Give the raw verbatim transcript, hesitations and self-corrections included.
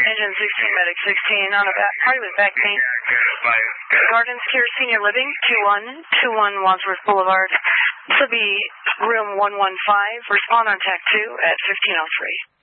Engine sixteen, Medic sixteen, on a back, party with back pain. Gardens Care Senior Living, two one two one Wadsworth Boulevard. This will be room one one five. Respond on T A C two at fifteen oh three.